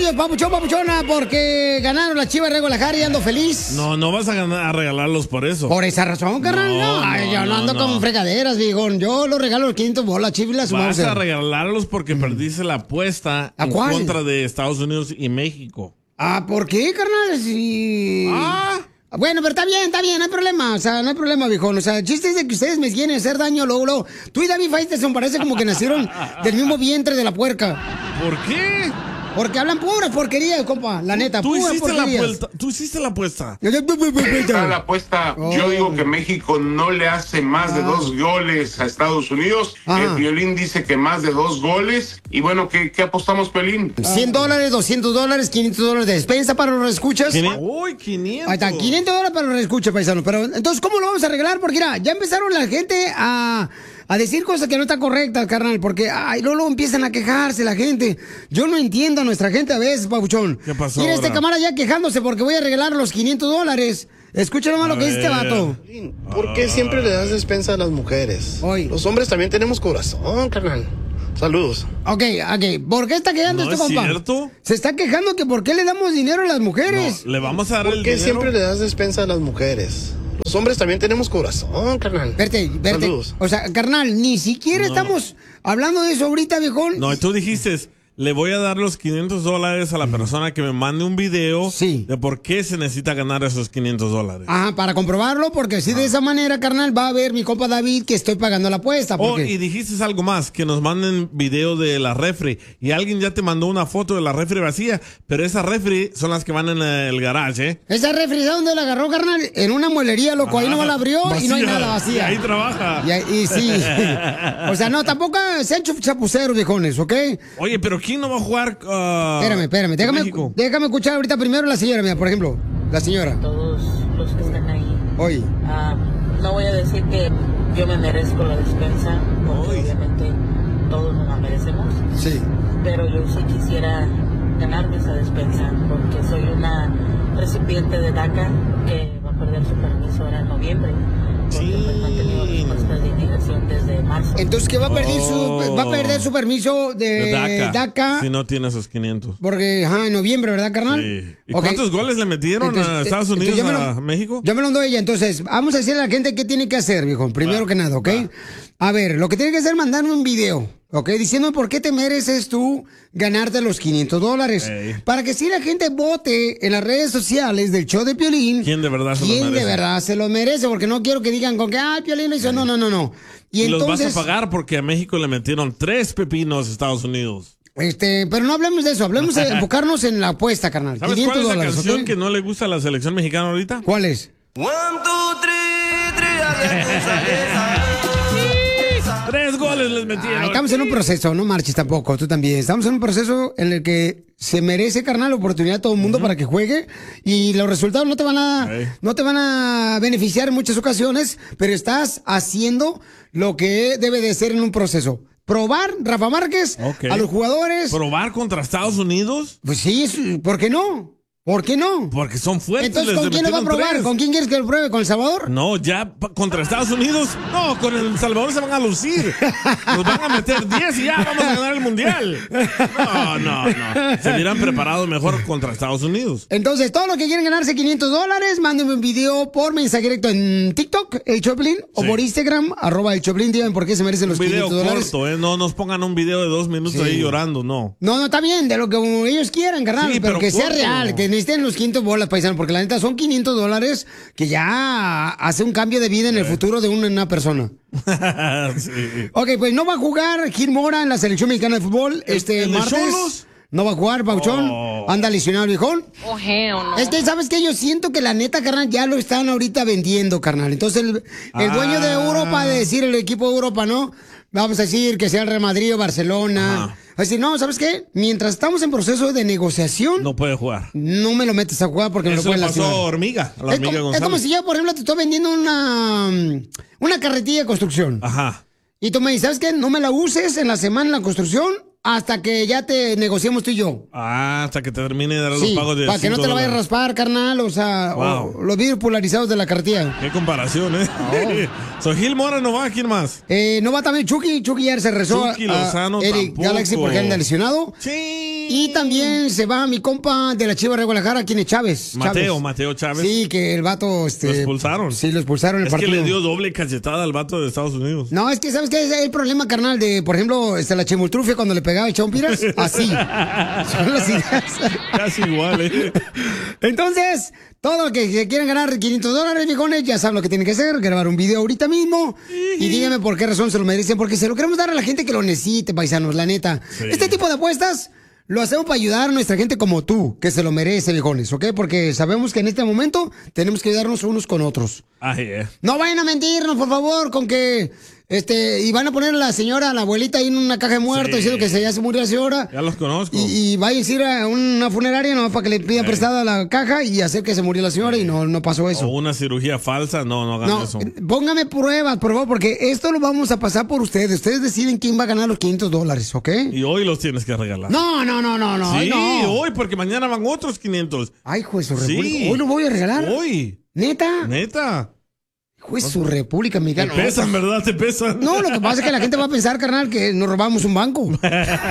premios, papuchona, porque ganaron las Chivas de Guadalajara y ando feliz. No vas a regalarlos por eso. Por esa razón, carnal. Yo no ando con fregaderas, viejón. Yo los regalo los 500 bolas, Chivas. Vas a regalarlos porque perdiste la apuesta en contra de Estados Unidos y México. ¿Por qué, carnal? Sí. Bueno, pero está bien, no hay problema. O sea, no hay problema, viejón. O sea, el chiste es de que ustedes me quieren hacer daño luego. Tú y David Faitelson parece como que nacieron del mismo vientre de la puerca. ¿Por qué? Porque hablan puras porquerías, compa. La neta, puras porquerías. Tú hiciste la apuesta. La apuesta, yo digo que México no le hace más de 2 goles a Estados Unidos. El Piolín dice que más de 2 goles. Y bueno, ¿qué apostamos, Piolín? $100, $200, $500 de despensa para los escuchas. Uy, 500. Ahí está, $500 para los escuchas, paisano. Pero entonces, ¿cómo lo vamos a arreglar? Porque mira, ya empezaron la gente a decir cosas que no están correctas, carnal, porque luego empiezan a quejarse la gente. Yo no entiendo a nuestra gente a veces, papuchón. ¿Qué pasó? Mira, este camarada ya quejándose porque voy a regalar los $500. Escucha nomás lo que dice este vato. ¿Por qué siempre le das despensa a las mujeres? Los hombres también tenemos corazón, carnal. Saludos. Ok. ¿Por qué está quejando este compa? ¿Cierto? Se está quejando que por qué le damos dinero a las mujeres. No, le vamos a dar el dinero. ¿Por qué siempre le das despensa a las mujeres? Los hombres también tenemos corazón, carnal. Verte. Saludos. O sea, carnal, ni siquiera estamos hablando de eso ahorita, viejón. No, tú dijiste, le voy a dar los $500 a la persona que me mande un video de por qué se necesita ganar esos $500. Ajá, para comprobarlo, porque si de esa manera, carnal, va a ver mi compa David que estoy pagando la apuesta. Y dijiste algo más, que nos manden video de la refri. Y alguien ya te mandó una foto de la refri vacía, pero esas refri son las que van en el garage, ¿eh? ¿Esa refri dónde la agarró, carnal? En una muelería, loco. Ahí no la abrió vacía, y no hay nada vacía. Y ahí trabaja. Y sí. O sea, no, tampoco sean chapuceros, viejones, ¿ok? Oye, pero ¿quién no va a jugar? Espérame. Déjame escuchar ahorita primero la señora, mira, por ejemplo. La señora. Todos los que están ahí. Oye. No voy a decir que yo me merezco la despensa, porque obviamente todos nos la merecemos. Sí. Pero yo sí quisiera ganarme esa despensa, porque soy una recipiente de DACA que va a perder su permiso ahora en noviembre. Porque pues no ha tenido respuestas de inmigración desde marzo. Entonces, ¿qué va a perder su permiso de DACA? Si no tiene esos 500. Porque, en noviembre, ¿verdad, carnal? Sí. ¿Y cuántos goles le metieron a Estados Unidos, a México? Yo me lo doy ella. Entonces, vamos a decirle a la gente qué tiene que hacer, viejo. Primero que nada, ¿ok? A ver, lo que tiene que hacer es mandarme un video, ¿ok? Diciendo por qué te mereces tú ganarte los $500. Para que si la gente vote en las redes sociales del show de Piolín. ¿Quién de verdad se lo merece? Porque no quiero que digan con que, Piolín lo hizo. No. Y entonces, los vas a pagar porque a México le metieron 3 pepinos a Estados Unidos. Pero no hablemos de eso, hablemos de enfocarnos en la apuesta, carnal. ¿Sabes cuál es la canción que no le gusta a la selección mexicana ahorita? ¿Cuál es? 1, 2, 3, 3 goles les metieron. Estamos en un proceso, no marches tampoco, tú también. Estamos en un proceso en el que se merece, carnal, la oportunidad de todo el mundo para que juegue y los resultados no te van a beneficiar en muchas ocasiones, pero estás haciendo lo que debe de ser en un proceso. Probar, Rafa Márquez, a los jugadores. ¿Probar contra Estados Unidos? Pues sí, ¿por qué no? ¿Por qué no? Porque son fuertes. Entonces, ¿con quién lo va a probar? 3. ¿Con quién quieres que lo pruebe? ¿Con El Salvador? No, ya contra Estados Unidos. No, con El Salvador se van a lucir. Nos van a meter 10 y ya vamos a ganar el Mundial. No. Se hubieran preparado mejor contra Estados Unidos. Entonces, todos los que quieren ganarse $500, mándenme un video por mensaje directo en TikTok, El Choplin, o por Instagram, @El Choplin. Díganme por qué se merecen los $500. Un video corto, No nos pongan un video de 2 minutos ahí llorando, no. No, está bien, de lo que ellos quieran, carnal, pero que sea real, que necesiten los 500 bolas, paisano, porque la neta son $500 que ya hace un cambio de vida en el futuro de una persona. Ok, pues no va a jugar Gil Mora en la selección mexicana de fútbol este martes. No va a jugar, Pauchón. Anda lesionado el viejón. ¿Sabes qué? Yo siento que la neta, carnal, ya lo están ahorita vendiendo, carnal. Entonces el dueño de Europa, de decir el equipo de Europa, ¿no? Vamos a decir que sea el Real Madrid o Barcelona. Así, no, ¿sabes qué? Mientras estamos en proceso de negociación, no puede jugar. No me lo metes a jugar porque me lo pueden lastimar. Eso le pasó a Hormiga, a la Hormiga González. Es como si yo, por ejemplo, te estoy vendiendo una carretilla de construcción. Ajá. Y tú me dices, ¿sabes qué? No me la uses en la semana en la construcción hasta que ya te negociemos tú y yo. Hasta que te termine de dar los pagos de para que no te la vayas a raspar, carnal, o sea, los vidrios polarizados de la carretilla. Qué comparación, Gil Mora no va, ¿quién más? No va también Chucky ya se rezó. Chucky Lozano Eric tampoco. Galaxy porque anda lesionado. Sí. Y también se va mi compa de la Chivas de Guadalajara, ¿quién es Chávez? Mateo Chávez. Sí, que el vato... lo expulsaron. Sí, lo expulsaron en el partido. Es que le dio doble cachetada al vato de Estados Unidos. No, es que, ¿sabes qué? Es el problema, carnal, de, por ejemplo, la chimultrufia cuando le pegaba a Chompiras. Así. Son las ideas. Casi igual, Entonces, todo lo que quieran ganar $500, viejones, ya saben lo que tienen que hacer. Grabar un video ahorita mismo. Y díganme por qué razón se lo merecen. Porque se lo queremos dar a la gente que lo necesite, paisanos, la neta. Sí. Este tipo de apuestas lo hacemos para ayudar a nuestra gente como tú, que se lo merece, viejones, ¿ok? Porque sabemos que en este momento tenemos que ayudarnos unos con otros. No vayan a mentirnos, por favor, con que... y van a poner a la señora, a la abuelita ahí en una caja de muertos diciendo que ya se murió la señora. Ya los conozco. Y vaya a ir a una funeraria nomás para que le pidan prestada la caja y hacer que se murió la señora y no pasó eso. O una cirugía falsa, no hagan eso. Póngame pruebas, por favor, porque esto lo vamos a pasar por ustedes. Ustedes deciden quién va a ganar los $500, ¿ok? Y hoy los tienes que regalar. No. Sí, no. Hoy, porque mañana van otros 500. Ay, juez, hoy lo voy a regalar. Hoy. ¿Neta? Juez, su República Mexicana. Te pesan, ¿verdad? Te pesan. No, lo que pasa es que la gente va a pensar, carnal, que nos robamos un banco. El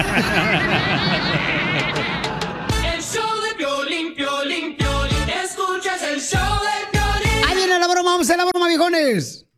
show de Piolín, Piolín, Piolín. Escuchas el show de Piolín. Ahí viene la broma, vamos a hacer la broma, viejones.